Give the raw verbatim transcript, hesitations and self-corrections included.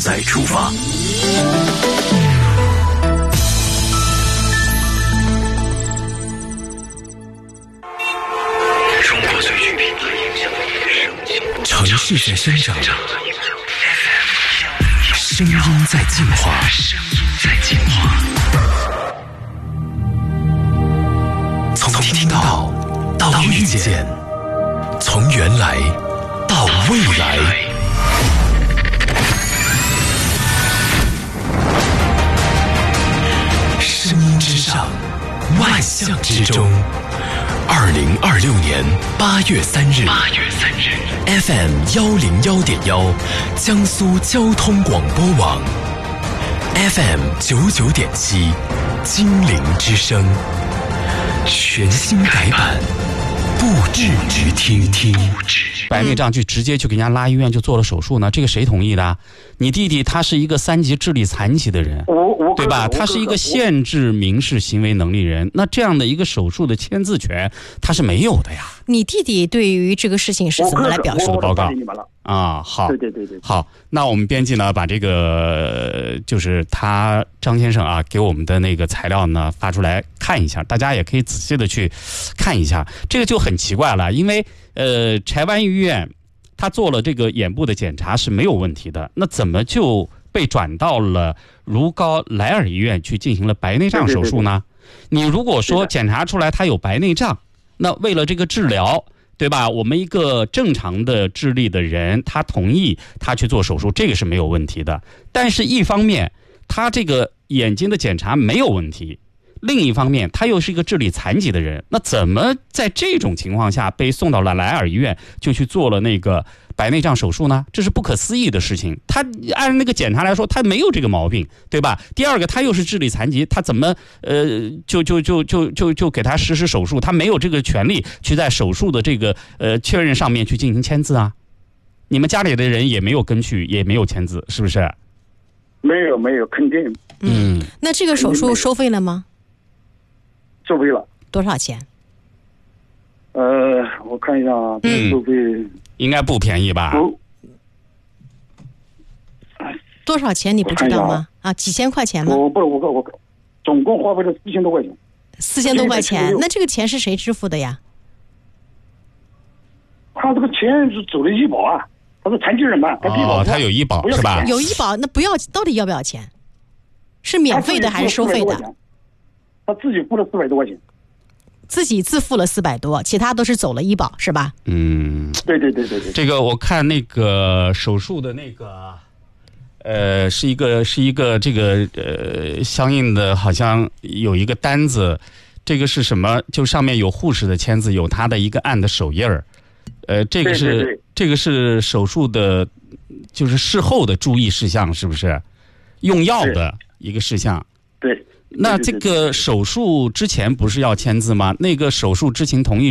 再出发。中国最具品牌影响力的声音，城市在生长，声音在进化，声音在进化。从听到到遇见，从原来到未来。声音之上，万象之中。二零二六年八月三日，八月三日 ，F M 幺零幺点幺，江苏交通广播网 ，F M 九九点七，精灵之声，全新改版，不止直听听。 白内障就直接就给人家拉医院就做了手术呢？这个谁同意的？你弟弟他是一个三级智力残疾的人，对吧？他是一个限制民事行为能力人，那这样的一个手术的签字权他是没有的呀。 你弟弟对于这个事情是怎么来表述的？ 报告啊，好， 对对对对， 好，那我们编辑呢把这个就是他张先生啊给我们的那个材料呢发出来看一下，大家也可以仔细的去看一下。这个就很奇怪了，因为呃柴湾医院他做了这个眼部的检查是没有问题的，那怎么就被转到了如皋莱尔医院去进行了白内障手术呢？你如果说检查出来他有白内障，那为了这个治疗，对吧？我们一个正常的智力的人，他同意他去做手术，这个是没有问题的。但是一方面他这个眼睛的检查没有问题，另一方面他又是一个智力残疾的人，那怎么在这种情况下被送到了莱尔医院就去做了那个白内障手术呢？这是不可思议的事情。他按那个检查来说他没有这个毛病，对吧？第二个他又是智力残疾，他怎么呃就就就就就就给他实施手术？他没有这个权利去在手术的这个呃确认上面去进行签字啊。你们家里的人也没有跟去，也没有签字，是不是？ 没有没有，肯定。 嗯，那这个手术收费了吗？ 收费了。 多少钱？ 呃，我看一下啊，嗯、收费应该不便宜吧？ 多少钱你不知道吗？啊, 啊，几千块钱吗？ 我不，我我我，总共花费了四千多块钱。 四千多块钱，那这个钱是谁支付的呀？ 他这个钱是走了医保啊，他是残疾人嘛，他医保、 哦、他有医保是吧？ 有医保，那不要，到底要不要钱？是免费的还是收费的？ 他自己付了四百多块钱。 自己自付了四百多，其他都是走了医保，是吧？ 嗯， 对对对对对。 这个我看那个手术的那个，呃，是一个是一个这个呃相应的，好像有一个单子，这个是什么？就上面有护士的签字，有他的一个按的手印儿。呃，这个是对对对这个是手术的，就是事后的注意事项，是不是？用药的一个事项。 对。 那这个手术之前不是要签字吗？那个手术知情同意